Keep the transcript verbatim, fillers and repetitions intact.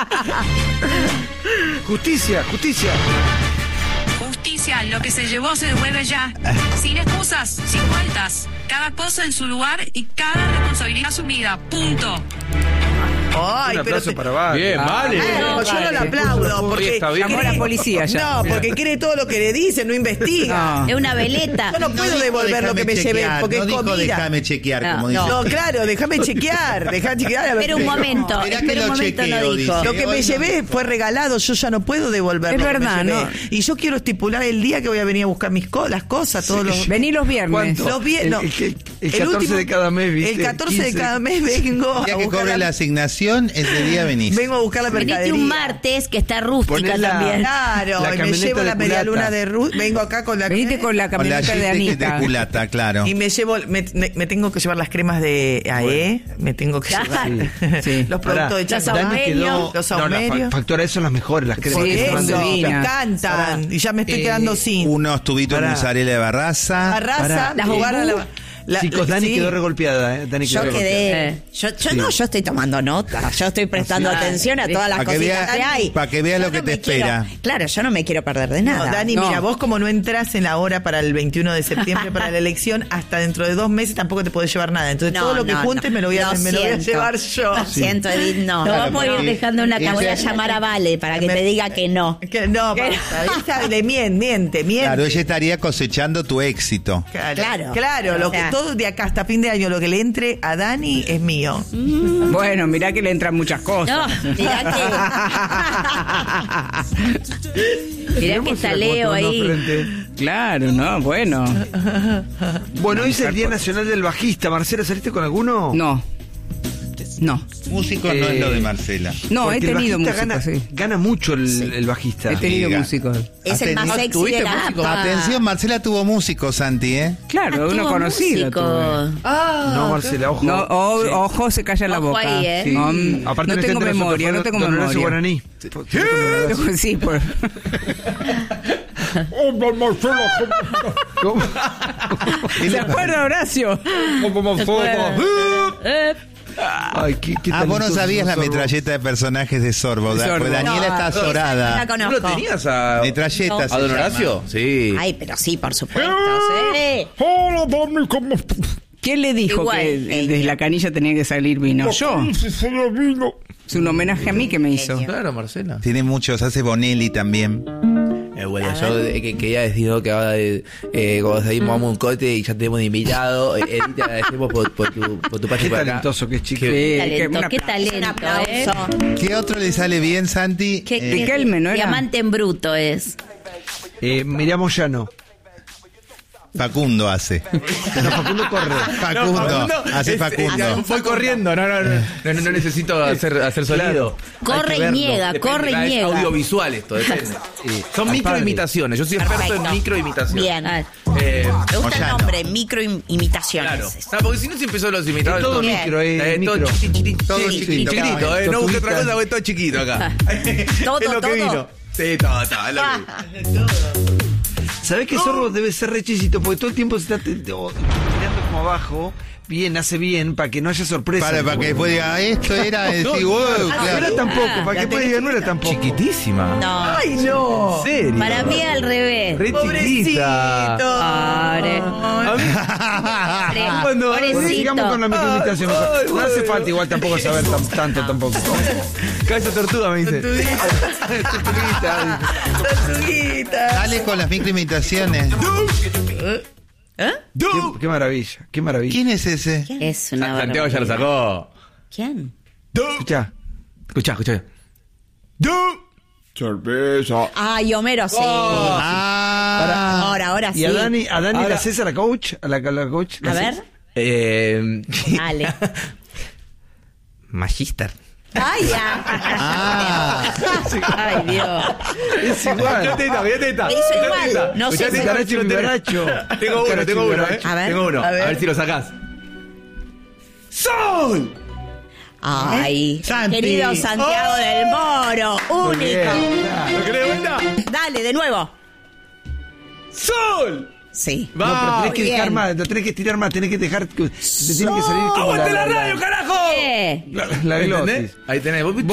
Justicia, justicia. Justicia, lo que se llevó se devuelve ya. Sin excusas, sin vueltas. Cada cosa en su lugar y cada responsabilidad asumida. Punto. Ay, un aplauso pero para Vale. Bien, vale. No, yo no lo aplaudo porque Está bien. Llamó a la policía ya. No, porque cree todo lo que le dice, no investiga. No. Es una veleta. Yo no puedo dijo devolver lo que me déjame llevé chequear, porque no es dijo comida. déjame chequear, No, como dice. No, claro, déjame chequear, déjame chequear. a ver Espera un qué- momento, Esperá que espera un lo momento, no chequeo, dijo. dice. Lo que Hoy me no llevé dijo. fue regalado, yo ya no puedo devolver Es lo que verdad, me llevé. ¿no? Y yo quiero estipular el día que voy a venir a buscar mis co las cosas, todos los... Vení los viernes. ¿Cuánto? Los vie- El- no. el, el, el El catorce último- de cada mes, ¿viste? El catorce de quince. cada mes vengo El día a que buscar cobre la, la asignación, ese día venís. vengo a buscar la Venite mercadería. un martes que está rústica Ponés la- también. Claro, La y me camioneta llevo de la media culata. luna de Ruth, vengo acá con la Venite con la Con la camioneta de Jeep de Anita. culata, claro. y me llevo me, me- me tengo que llevar las cremas de A E, me tengo que Claro. llevar Sí. los Pará, productos de Los Chacabá, Dani quedó. los No, las saumerios. fa- factoras son las mejores, las cremas Por que se eso, van de me divinas. encantan. Y ya me estoy Eh, quedando sin. Unos tubitos de Pará. mozzarella de barraza. Barraza, Pará, las eh, jugar a la, la- Chicos, la- Dani sí. quedó regolpeada, ¿eh? Dani Yo quedó regolpeada. quedé. Yo, yo no, yo estoy tomando nota. Yo estoy prestando Sí. atención a todas las Pa' que cositas vea- que hay. pa' que vea Yo lo que te me quiero- espera. Claro, yo no me quiero perder de No, nada. Dani, No. mira, vos como no entras en la hora para el veintiuno de septiembre para la elección, hasta dentro de dos meses tampoco te podés llevar nada. Entonces No, todo lo que no, juntes no. me lo voy a, Lo me lo voy a siento. llevar yo. Lo siento, Edith, no. Lo vamos a ir porque- dejando en la Te voy a cabeza. llamar a Vale para que te diga que no. Que no, basta, esa le miente, miente, miente. Claro, ella estaría cosechando tu éxito. Claro, Claro. claro, lo O sea- que todo de acá hasta fin de año, lo que le entre a Dani es mío. Bueno, mirá que le entran muchas No, cosas. mirá que. Mirá que está Leo ahí. Claro, no, bueno. Bueno, hoy es el Día Nacional del Bajista. Marcela, ¿saliste con alguno? No. No. Músicos no Eh, es lo de Marcela. No, Porque he tenido el bajista músicos, gana, sí. gana mucho el, el bajista. He tenido Diga. músicos. Es el más Atención, sexy ¿tuviste de la músicos? APA. Atención, Marcela tuvo músicos, Santi, ¿eh? Claro, uno conocido. tuve. No, Marcela, ojo. No, o- Sí. ojo, se calla la Ojo boca. ahí, ¿eh? Sí. No, mm, Aparte no en tengo este caso memoria, fue no tengo don Horacio memoria. Guaraní. Sí, por... ¿Cómo? ¿Se acuerda, Horacio? Ay, qué, qué Ah, vos no talentoso, sabías la Sorbo. metralleta de personajes de Sorbo. De Sorbo. Pues Daniela No, está esa azorada. la ¿Tú conozco. lo tenías a, Metralleta a se don llama. Horacio? Sí. Ay, pero sí, por supuesto. Sí. ¿Quién le dijo Igual, que ella. desde la canilla tenía que salir vino? Yo. Es un homenaje a mí que me hizo. Claro, Marcela. Tiene muchos, hace Bonelli también. Eh, bueno, yo eh, que, quería decir que ahora eh, eh, cuando salimos vamos a un cote y ya tenemos de invitado. Eh, Edith, te agradecemos por, por tu, por tu paso Qué por acá. talentoso que es, chico. Sí, Qué que talento, una- qué Un talento, ¿eh? aplauso. ¿Qué otro le sale bien, Santi? Qué- Eh, qué- Riquelme, ¿no era? Diamante en bruto es. Eh, Miriam Moyano. Facundo hace. No, Facundo corre. Facundo, hace Facundo. Voy corriendo, no, no, no, no, no necesito hacer, hacer sonido. Corre Hay que y verlo. niega, Depende, corre y ah, es niega. audiovisual esto, depende. Sí. Son microimitaciones, yo soy experto Perfecto. en microimitaciones. Bien. Ah, Eh, Me gusta el Moyano. nombre, microimitaciones. claro. Ah, porque si no siempre son los imitados. Es todo todo- micro, eh, Eh, todo micro. chi- chi- chi- Todo sí, chiquito, chiquitito, claro. eh. No busqué otra Tortuguita. cosa, porque es todo chiquito acá. Todo, es lo que todo. vino. Sí, todo, todo. es lo que vino. ¿Sabés que Sorbo debe ser rechicito? Porque todo el tiempo se está te- te- o- tirando como abajo. Bien, hace bien, para que no haya sorpresa. Para, para que después diga, esto era decir, wow, No claro. era tampoco, para que después diga, no era tampoco. Chiquitísima. No. Ay, no. ¿En serio? Para mí al revés. Re chiquita. Pobre. Pobre. Cuando cuando Pobrecito. sigamos con la microimitación. Ay, No hace falta igual tampoco saber tan- tanto tampoco. Cabeza tortuga, me dice. Tortuguita. Tortuguita. Dale con las microimitaciones. ¿Eh? Qué, qué maravilla, qué maravilla. ¿Quién es ese? Es una Santiago ya lo barbaridad. sacó. ¿Quién? Escuchá. Escuchá, escuchá. Cerveza. Ay, Homero, sí. Ah, Ahora, ahora sí. Y a Dani, a Dani Ahora- la César, la coach, a la, a la coach. la A ver. César. Eh, Dale. Magister. Ay, ya. ah. Ay, Dios. Es igual. Mirá teta, mirá teta. Me hizo Mirá igual. teta. No sé Mirá si- teta, a ver si lo tenés. Biberacho. Tengo uno, Caracho tengo uno, eh. Biberacho. A ver. Tengo uno. A A ver. ver si lo sacás. ¡Sol! Ay, Santi. querido Santiago del Moro, Muy bien, único. claro. ¿Lo querés de vuelta? Dale, de nuevo. ¡Sol! Sí. No, pero tenés que Bien. dejar más, lo tenés que estirar más, tenés que dejar. que- Te tiene que salir como ¡Aguante la la, radio, carajo! ¿Qué? la, la, la glotis. ¿Entendés? Ahí tenés. Vos-